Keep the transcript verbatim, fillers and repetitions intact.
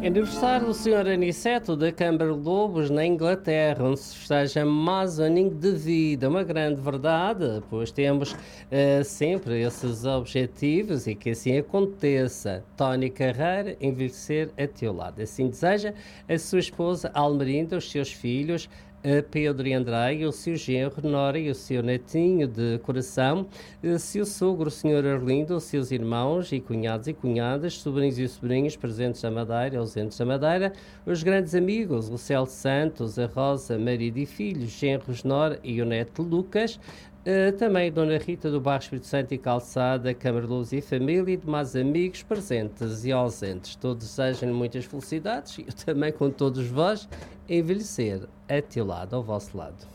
Aniversário do senhor Aniceto da Câmara de Lobos, na Inglaterra, onde se festeja mais um aninho de vida. Uma grande verdade, pois temos uh, sempre esses objetivos e que assim aconteça. Tony Carreira, envelhecer a teu lado. Assim deseja a sua esposa Almerinda, os seus filhos, a Pedro e André, o seu genro Nora e o seu netinho de coração, o seu sogro, o senhor Arlindo, os seus irmãos e cunhados e cunhadas, sobrinhos e sobrinhos presentes da Madeira, ausentes da Madeira, os grandes amigos, o Céu Santos, a Rosa, marido e filhos, genros Nora e o neto Lucas, Uh, também Dona Rita do Bairro Espírito Santo e Calçada, Câmara de Luz e família e demais amigos presentes e ausentes. Todos desejam muitas felicidades e eu também, com todos vós, envelhecer a teu lado, ao vosso lado.